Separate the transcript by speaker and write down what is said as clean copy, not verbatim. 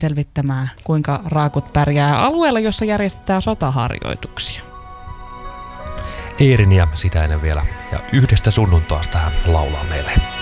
Speaker 1: selvittämään, kuinka raakut pärjää alueella, jossa järjestetään sotaharjoituksia.
Speaker 2: Eerinia sitä ennen vielä, ja yhdestä sunnuntaasta hän laulaa meille.